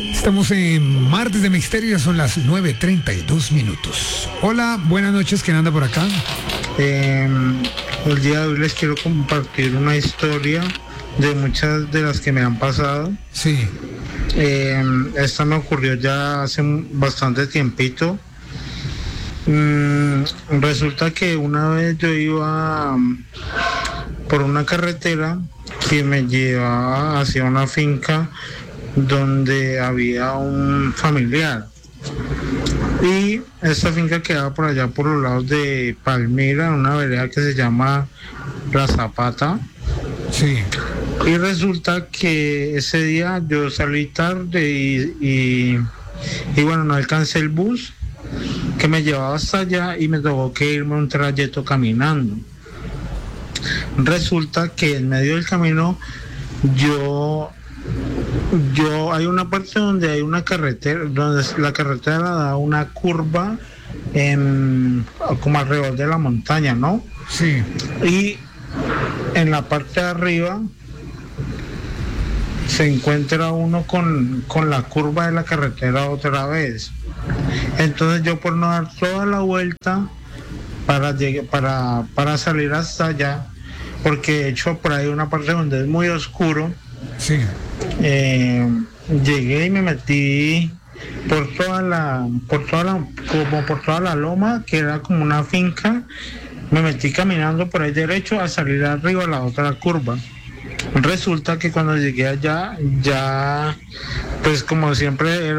Estamos en Martes de Misterio, son las 9:32. Hola, buenas noches, ¿quién anda por acá? El día de hoy les quiero compartir una historia de muchas de las que me han pasado. Sí. Esta me ocurrió ya hace bastante tiempito. Resulta que una vez yo iba por una carretera que me llevaba hacia una finca donde había un familiar, y esta finca quedaba por allá por los lados de Palmira, en una vereda que se llama La Zapata. Sí. Y resulta que ese día yo salí tarde y bueno, no alcancé el bus que me llevaba hasta allá y me tocó que irme un trayecto caminando. Resulta que en medio del camino yo hay una parte donde hay una carretera, donde la carretera da una curva como alrededor de la montaña, ¿no? Sí. Y en la parte de arriba se encuentra uno con la curva de la carretera otra vez. Entonces yo, por no dar toda la vuelta para salir hasta allá, porque de hecho por ahí hay una parte donde es muy oscuro, Sí. llegué y me metí por toda la loma, que era como una finca. Me metí caminando por ahí derecho a salir arriba a la otra curva. Resulta que cuando llegué allá, ya, pues como siempre era